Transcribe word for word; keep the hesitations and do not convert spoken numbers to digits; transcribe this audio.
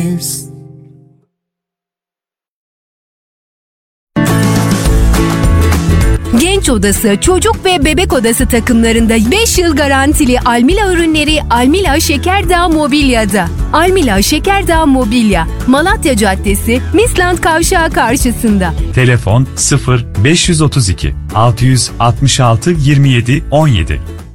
Genç Odası, Çocuk ve Bebek Odası takımlarında beş yıl garantili Almila ürünleri Almila Şekerdağ Mobilya'da. Almila Şekerdağ Mobilya, Malatya Caddesi, Misland Kavşağı karşısında. Telefon sıfır beş otuz iki altı altı altı yirmi yedi on yedi.